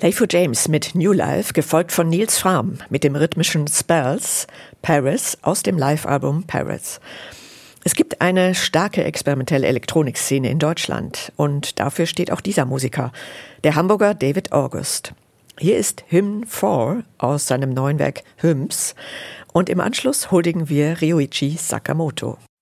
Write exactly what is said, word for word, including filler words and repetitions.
Leifu James mit New Life, gefolgt von Nils Frahm mit dem rhythmischen Spells, Paris, aus dem Live-Album Paris. Es gibt eine starke experimentelle Elektronikszene in Deutschland und dafür steht auch dieser Musiker, der Hamburger David August. Hier ist Hymn vier aus seinem neuen Werk Hymns und im Anschluss huldigen wir Ryuichi Sakamoto.